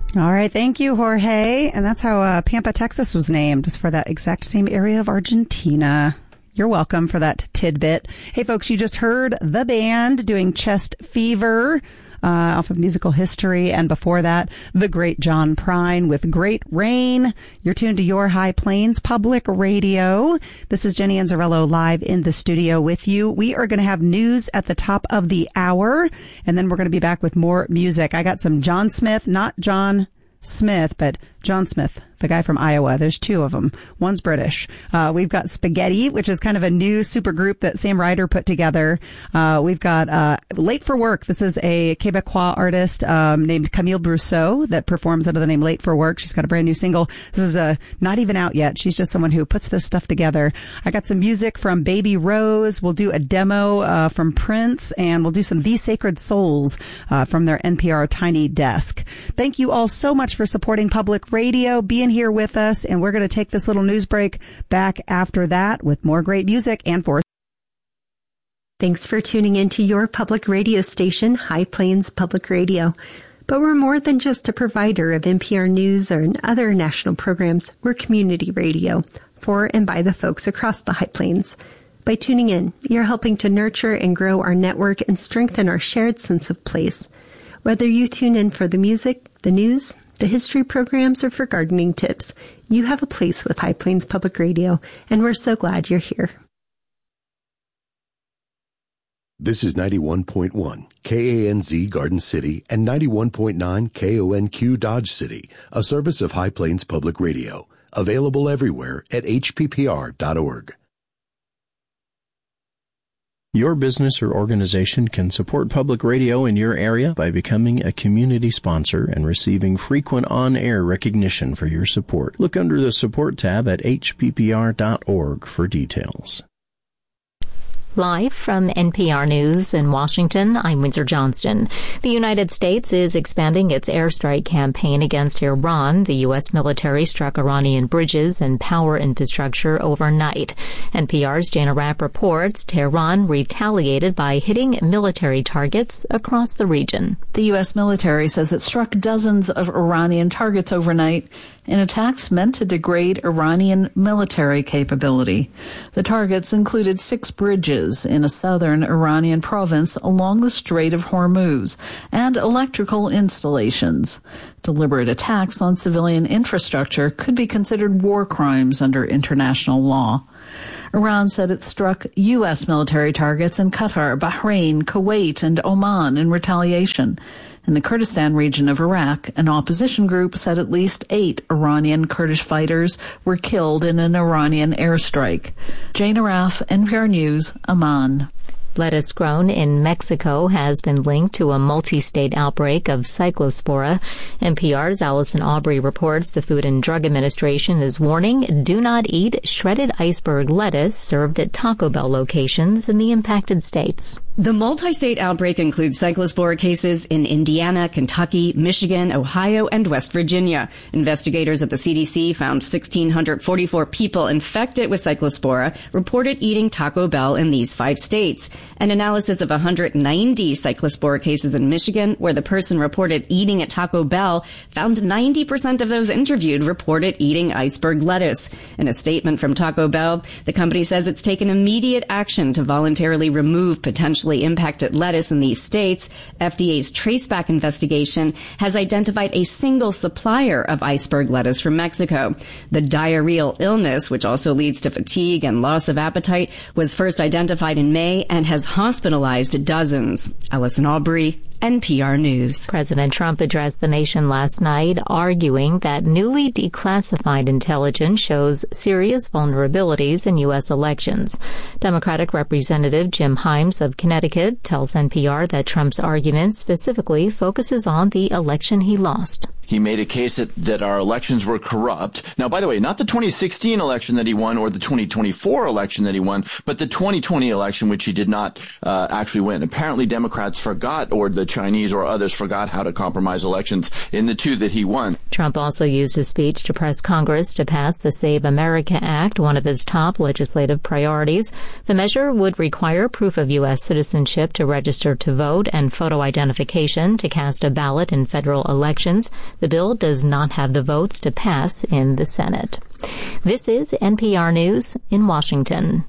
All right. Thank you, Jorge. And that's how Pampa, Texas was named, was for that exact same area of Argentina. You're welcome for that tidbit. Hey, folks, you just heard The Band doing Chest Fever off of Musical History. And before that, the great John Prine with Great Rain. You're tuned to Your High Plains Public Radio. This is Jenny Anzarello live in the studio with you. We are going to have news at the top of the hour, and then we're going to be back with more music. I got some John Smith, not John Smith, but John Smith, the guy from Iowa. There's two of them. One's British. We've got Spaghetti, which is kind of a new super group that Sam Ryder put together. We've got Late for Work. This is a Quebecois artist named Camille Brousseau that performs under the name Late for Work. She's got a brand new single. This is not even out yet. She's just someone who puts this stuff together. I got some music from Baby Rose. We'll do a demo from Prince, and we'll do some The Sacred Souls from their NPR Tiny Desk. Thank you all so much for supporting Public Radio, being here with us, and we're going to take this little news break back after that with more great music and for. Thanks for tuning into your public radio station, High Plains Public Radio. But we're more than just a provider of NPR news or other national programs. We're community radio for and by the folks across the High Plains. By tuning in, you're helping to nurture and grow our network and strengthen our shared sense of place. Whether you tune in for the music, the news, the history programs, or for gardening tips, you have a place with High Plains Public Radio, and we're so glad you're here. This is 91.1 KANZ Garden City and 91.9 KONQ Dodge City, a service of High Plains Public Radio, available everywhere at hppr.org. Your business or organization can support public radio in your area by becoming a community sponsor and receiving frequent on-air recognition for your support. Look under the support tab at hppr.org for details. Live from NPR News in Washington, I'm Windsor Johnston. The United States is expanding its airstrike campaign against Iran. The U.S. military struck Iranian bridges and power infrastructure overnight. NPR's Jana Rapp reports Tehran retaliated by hitting military targets across the region. The U.S. military says it struck dozens of Iranian targets overnight in attacks meant to degrade Iranian military capability. The targets included 6 bridges in a southern Iranian province along the Strait of Hormuz and electrical installations. Deliberate attacks on civilian infrastructure could be considered war crimes under international law. Iran said it struck U.S. military targets in Qatar, Bahrain, Kuwait, and Oman in retaliation. In the Kurdistan region of Iraq, an opposition group said at least 8 Iranian Kurdish fighters were killed in an Iranian airstrike. Jana Raff, NPR News, Amman. Lettuce grown in Mexico has been linked to a multi-state outbreak of cyclospora. NPR's Allison Aubrey reports the Food and Drug Administration is warning do not eat shredded iceberg lettuce served at Taco Bell locations in the impacted states. The multi-state outbreak includes cyclospora cases in Indiana, Kentucky, Michigan, Ohio, and West Virginia. Investigators at the CDC found 1,644 people infected with cyclospora reported eating Taco Bell in these 5 states. An analysis of 190 cyclospora cases in Michigan, where the person reported eating at Taco Bell, found 90% of those interviewed reported eating iceberg lettuce. In a statement from Taco Bell, the company says it's taken immediate action to voluntarily remove potentially impacted lettuce in these states. FDA's traceback investigation has identified a single supplier of iceberg lettuce from Mexico. The diarrheal illness, which also leads to fatigue and loss of appetite, was first identified in May and has hospitalized dozens. Allison Aubrey, NPR News. President Trump addressed the nation last night, arguing that newly declassified intelligence shows serious vulnerabilities in U.S. elections. Democratic Representative Jim Himes of Connecticut tells NPR that Trump's argument specifically focuses on the election he lost. He made a case that our elections were corrupt. Now, by the way, not the 2016 election that he won or the 2024 election that he won, but the 2020 election, which he did not actually win. Apparently, Democrats forgot, or the Chinese or others forgot how to compromise elections in the 2 that he won. Trump also used his speech to press Congress to pass the Save America Act, one of his top legislative priorities. The measure would require proof of U.S. citizenship to register to vote and photo identification to cast a ballot in federal elections. The bill does not have the votes to pass in the Senate. This is NPR News in Washington.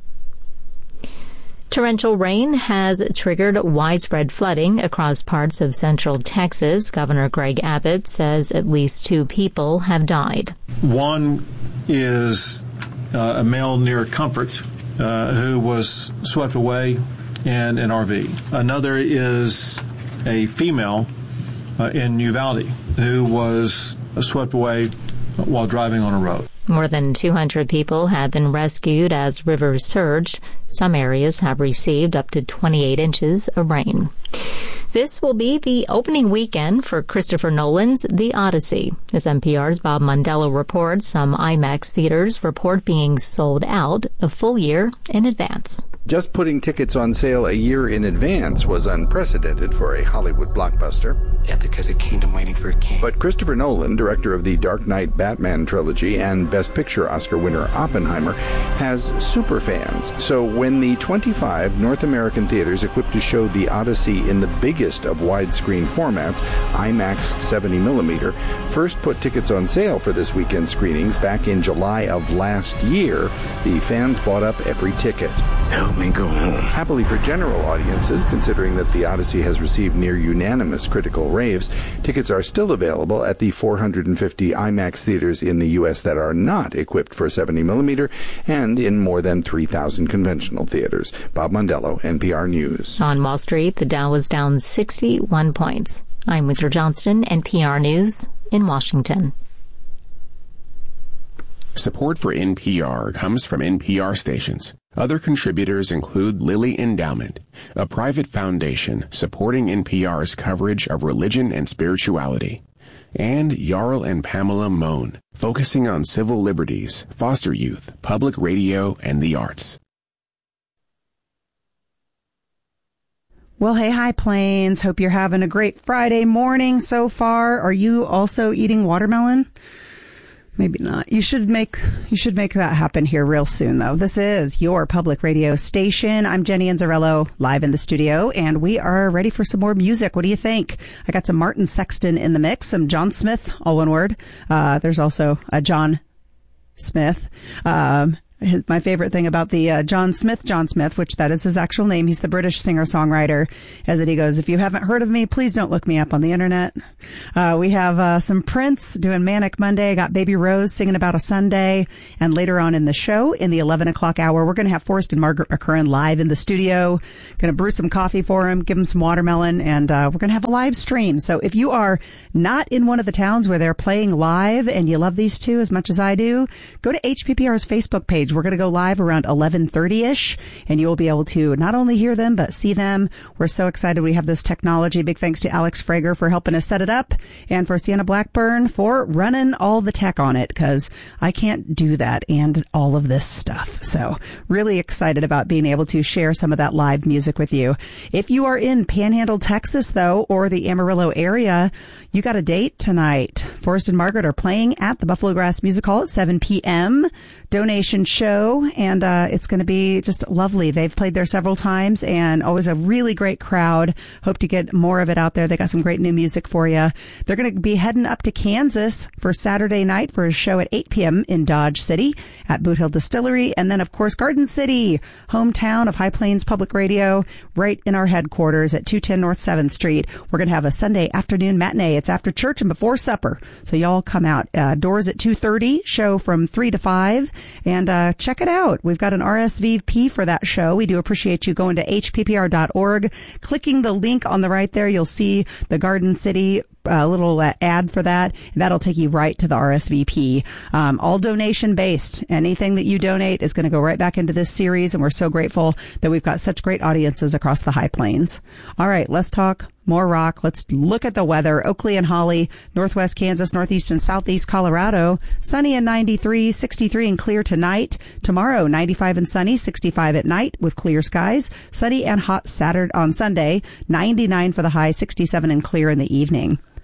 Torrential rain has triggered widespread flooding across parts of central Texas. Governor Greg Abbott says at least 2 people have died. One is a male near Comfort who was swept away in an RV. Another is a female in Uvalde who was swept away while driving on a road. More than 200 people have been rescued as rivers surged. Some areas have received up to 28 inches of rain. This will be the opening weekend for Christopher Nolan's The Odyssey. As NPR's Bob Mondello reports, some IMAX theaters report being sold out a full year in advance. Just putting tickets on sale a year in advance was unprecedented for a Hollywood blockbuster. Ithaca's a kingdom waiting for a king. But Christopher Nolan, director of the Dark Knight Batman trilogy and Best Picture Oscar winner Oppenheimer, has super fans. So when the 25 North American theaters equipped to show The Odyssey in the biggest of widescreen formats, IMAX 70mm, first put tickets on sale for this weekend screenings back in July of last year, the fans bought up every ticket. Help me go home. Happily for general audiences, considering that The Odyssey has received near unanimous critical raves, tickets are still available at the 450 IMAX theaters in the U.S. that are not equipped for 70mm and in more than 3,000 conventional theaters. Bob Mondello, NPR News. On Wall Street, the Dow was down 61 points. I'm Windsor Johnston, NPR News in Washington. Support for NPR comes from NPR stations. Other contributors include Lilly Endowment, a private foundation supporting NPR's coverage of religion and spirituality, and Jarl and Pamela Mohn, focusing on civil liberties, foster youth, public radio, and the arts. Well, hey, High Plains. Hope you're having a great Friday morning so far. Are you also eating watermelon? Maybe not. You should make that happen here real soon, though. This is your public radio station. I'm Jenny Anzarello, live in the studio, and we are ready for some more music. What do you think? I got some Martin Sexton in the mix, some John Smith, all one word. There's also a John Smith. My favorite thing about the John Smith, which that is his actual name, he's the British singer-songwriter, as he goes, if you haven't heard of me, please don't look me up on the internet. We have some Prince doing Manic Monday, got Baby Rose singing About a Sunday, and later on in the show, in the 11 o'clock hour, we're going to have Forrest and Margaret McCurran live in the studio, going to brew some coffee for him, give him some watermelon, and we're going to have a live stream. So if you are not in one of the towns where they're playing live and you love these two as much as I do, go to HPPR's Facebook page. We're going to go live around 11:30ish, and you'll be able to not only hear them, but see them. We're so excited we have this technology. Big thanks to Alex Frager for helping us set it up, and for Sienna Blackburn for running all the tech on it, because I can't do that and all of this stuff. So really excited about being able to share some of that live music with you. If you are in Panhandle, Texas, though, or the Amarillo area, you got a date tonight. Forrest and Margaret are playing at the Buffalo Grass Music Hall at 7 p.m. Donation show, and it's going to be just lovely. They've played there several times, and always a really great crowd. Hope to get more of it out there. They got some great new music for you. They're going to be heading up to Kansas for Saturday night for a show at 8 p.m. in Dodge City at Boot Hill Distillery, and then, of course, Garden City, hometown of High Plains Public Radio, right in our headquarters at 210 North 7th Street. We're going to have a Sunday afternoon matinee. It's after church and before supper, so y'all come out. Doors at 2:30, show from 3 to 5, and check it out. We've got an RSVP for that show. We do appreciate you going to hppr.org, clicking the link on the right there. You'll see the Garden City little ad for that. That'll take you right to the RSVP. All donation based. Anything that you donate is going to go right back into this series, and we're so grateful that we've got such great audiences across the High Plains. All right, let's talk more rock. Let's look at the weather. Oakley and Holly, northwest Kansas, northeast and southeast Colorado. Sunny and 93, 63 and clear tonight. Tomorrow, 95 and sunny, 65 at night with clear skies. Sunny and hot Saturday on Sunday, 99 for the high, 67 and clear in the evening.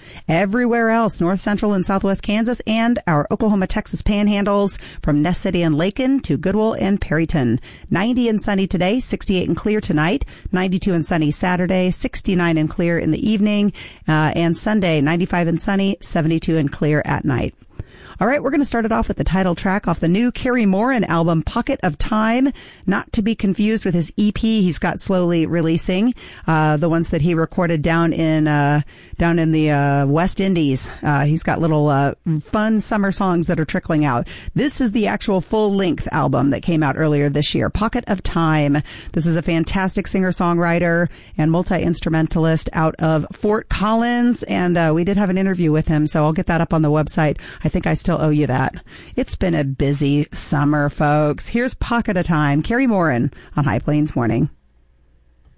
Everywhere else, north, central, and southwest Kansas, and our Oklahoma, Texas panhandles from Ness City and Lakin to Goodwill and Perryton. 90 and sunny today, 68 and clear tonight, 92 and sunny Saturday, 69 and clear in the evening, and Sunday, 95 and sunny, 72 and clear at night. All right, we're going to start it off with the title track off the new Kerry Moran album, Pocket of Time, not to be confused with his EP he's got slowly releasing, the ones that he recorded down in the West Indies. He's got little fun summer songs that are trickling out. This is the actual full-length album that came out earlier this year, Pocket of Time. This is a fantastic singer-songwriter and multi-instrumentalist out of Fort Collins, and we did have an interview with him, so I'll get that up on the website. I think I still owe you that. It's been a busy summer, folks. Here's Pocket of Time, Kerry Moran on High Plains Morning.